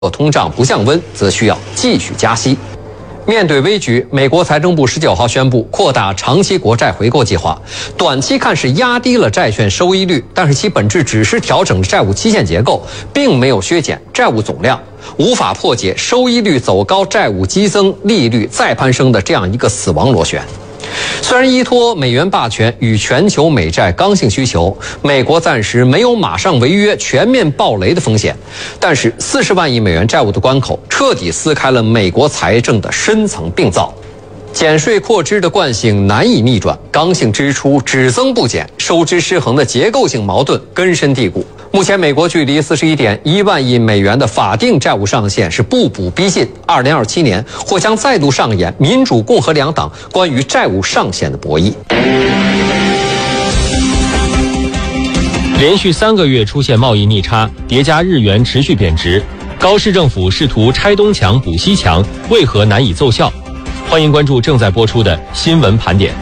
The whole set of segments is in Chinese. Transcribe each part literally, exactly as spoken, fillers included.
通胀不降温，则需要继续加息。面对危局，美国财政部十九号宣布扩大长期国债回购计划，短期看是压低了债券收益率，但是其本质只是调整了债务期限结构，并没有削减债务总量，无法破解收益率走高、债务激增、利率再攀升的这样一个死亡螺旋。虽然依托美元霸权与全球美债刚性需求，美国暂时没有马上违约、全面暴雷的风险，但是四十万亿美元债务的关口彻底撕开了美国财政的深层病灶，减税扩支的惯性难以逆转，刚性支出只增不减，收支失衡的结构性矛盾根深蒂固。目前，美国距离四十一点一万亿美元的法定债务上限是步步逼近。二零二七年或将再度上演民主、共和两党关于债务上限的博弈。 连续三个月出现贸易逆差，叠加日元持续贬值，高市政府试图拆东墙补西墙，为何难以奏效？欢迎关注正在播出的新闻盘点。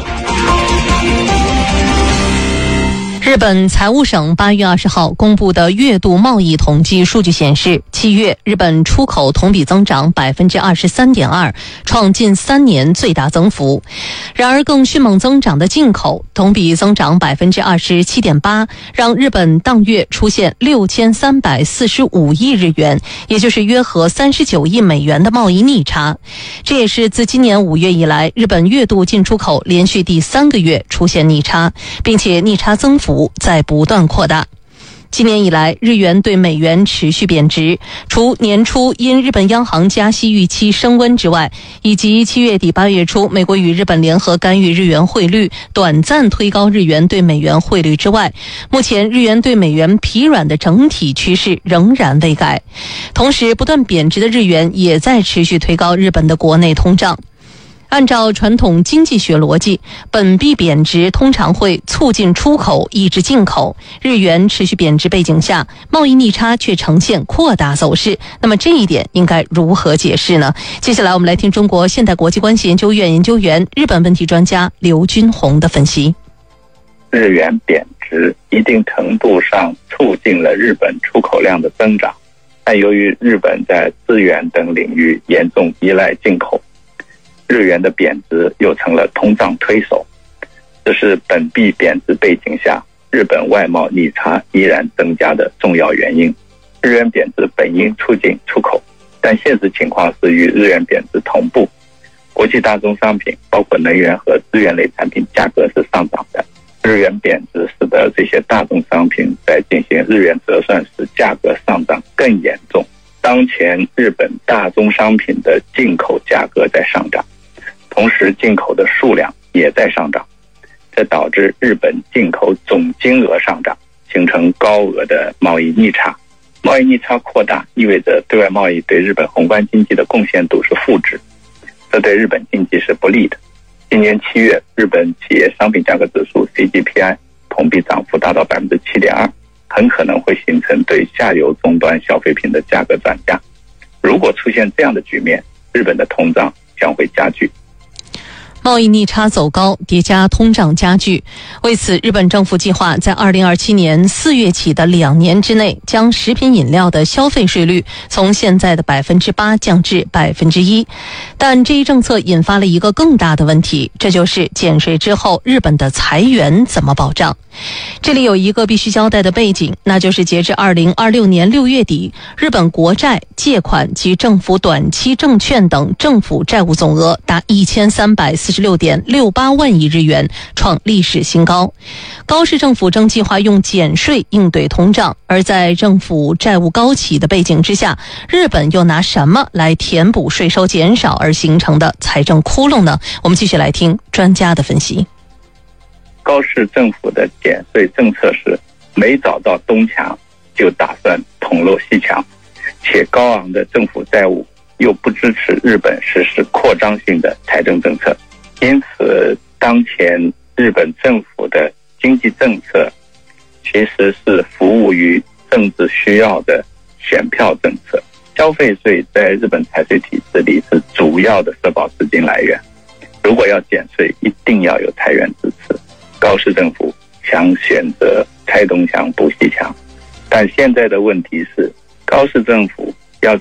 日本财务省八月二十号公布的月度贸易统计数据显示，七月日本出口同比增长百分之二十三点二，创近三年最大增幅。然而，更迅猛增长的进口同比增长百分之二十七点八，让日本当月出现六千三百四十五亿日元，也就是约合三十九亿美元的贸易逆差。这也是自今年五月以来，日本月度进出口连续第三个月出现逆差，并且逆差增幅在不断扩大。今年以来，日元对美元持续贬值，除年初因日本央行加息预期升温之外，以及七月底八月初美国与日本联合干预日元汇率，短暂推高日元对美元汇率之外，目前日元对美元疲软的整体趋势仍然未改。同时，不断贬值的日元也在持续推高日本的国内通胀。按照传统经济学逻辑，本币贬值通常会促进出口，抑制进口。日元持续贬值背景下，贸易逆差却呈现扩大走势。那么这一点应该如何解释呢？接下来我们来听中国现代国际关系研究院研究员、日本问题专家刘军宏的分析。 日元贬值一定程度上促进了日本出口量的增长，但由于日本在资源等领域严重依赖进口，日元的贬值又成了通胀推手，这是本币贬值背景下日本外贸逆差依然增加的重要原因。日元贬值本应促进出口，但现实情况是与日元贬值同步，国际大宗商品包括能源和资源类产品价格是上涨的。日元贬值使得这些大宗商品在进行日元折算时价格上涨更严重。当前日本大宗商品的进口价格在上涨，同时进口的数量也在上涨，这导致日本进口总金额上涨，形成高额的贸易逆差。贸易逆差扩大意味着对外贸易对日本宏观经济的贡献度是负值，这对日本经济是不利的。今年七月，日本企业商品价格指数 C G P I 同比涨幅达到 百分之七点二， 很可能会形成对下游终端消费品的价格转嫁。如果出现这样的局面，日本的通胀将会加剧。 贸易逆差走高，叠加通胀加剧。为此，日本政府计划在二零二七年四月起的两年之内，将食品饮料的消费税率从现在的百分之八降至百分之一。但这一政策引发了一个更大的问题，这就是减税之后，日本的财源怎么保障？这里有一个必须交代的背景，那就是截至二零二六年六月底，日本国债、借款及政府短期证券等政府债务总额达一千三百四十六点六八万亿日元，创历史新高。高市政府正计划用减税应对通胀，而在政府债务高企的背景之下，日本又拿什么来填补税收减少而形成的财政窟窿呢？我们继续来听专家的分析。 高市政府的减税政策是没找到东墙就打算捅漏西墙，且高昂的政府债务又不支持日本实施扩张性的财政政策，因此当前日本政府的经济政策其实是服务于政治需要的选票政策。消费税在日本财税体制里是主要的社保资金来源，如果要减税，一定要有财源支持。高市政府想选择拆东墙补西墙，但现在的问题是，高市政府